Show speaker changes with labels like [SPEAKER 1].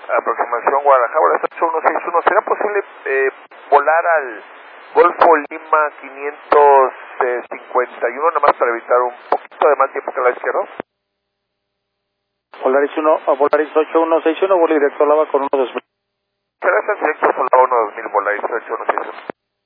[SPEAKER 1] aproximación Guadalajara, 8161. ¿Será posible volar al Golfo Lima 551, nada más para evitar un poquito de más tiempo que la izquierda?
[SPEAKER 2] Volaris 1, Volaris 8161, vuelo directo a Lava con 12000.
[SPEAKER 1] Gracias, directo Solava 12000, Volaris 8161.